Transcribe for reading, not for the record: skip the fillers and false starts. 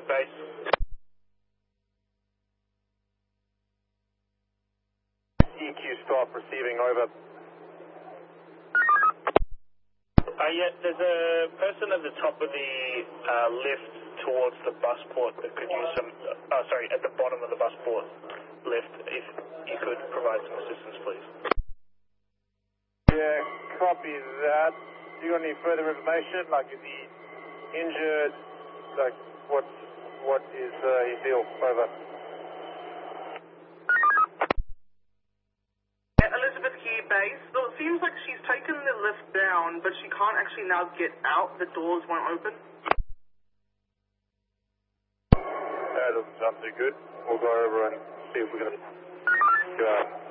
at base. EQ stop, receiving, over. Yeah, there's a person at the top of the lift towards the bus port that could use some, at the bottom of the bus port lift, if you could provide some assistance, please. Yeah, copy that. Do you want any further information? Like, is he injured? Like, what is his deal? Over. Elizabeth Key base. So it seems like she's taken the lift down, but she can't actually now get out. The doors won't open. That doesn't sound too good. We'll go over and see if we can